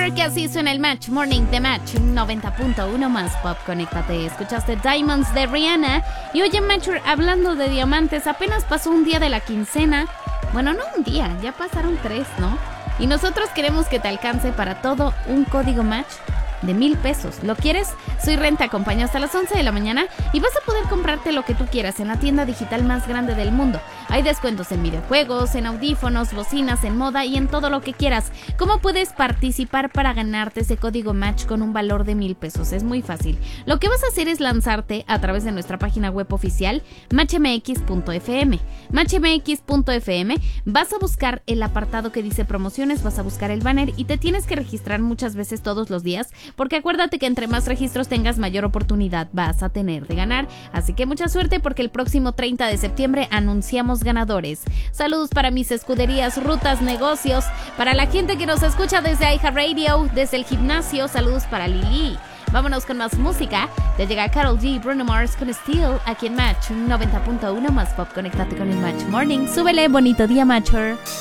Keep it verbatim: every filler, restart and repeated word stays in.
Mature, que así suena el Match Morning de Match noventa punto uno más Pop. Conéctate. Escuchaste Diamonds de Rihanna. Y oye, Mature, hablando de diamantes, apenas pasó un día de la quincena. Bueno, no un día, ya pasaron tres, ¿no? Y nosotros queremos que te alcance para todo un código Match de mil pesos. ¿Lo quieres? Soy Ren, te acompaño hasta las once de la mañana y vas a poder comprarte lo que tú quieras en la tienda digital más grande del mundo. Hay descuentos en videojuegos, en audífonos, bocinas, en moda y en todo lo que quieras. ¿Cómo puedes participar para ganarte ese código Match con un valor de mil pesos? Es muy fácil. Lo que vas a hacer es lanzarte a través de nuestra página web oficial match m x punto f m. match m x punto f m. Vas a buscar el apartado que dice promociones, vas a buscar el banner y te tienes que registrar muchas veces todos los días, porque acuérdate que entre más registros tengas, mayor oportunidad vas a tener de ganar. Así que mucha suerte, porque el próximo treinta de septiembre anunciamos ganadores. Saludos para mis escuderías, rutas, negocios, para la gente que nos escucha desde iHeartRadio, desde el gimnasio. Saludos para Lili. Vámonos con más música. Ya llega Karol G, Bruno Mars con Steel aquí en Match noventa punto uno más Pop. Conéctate con el Match Morning. Súbele, bonito día, Matcher.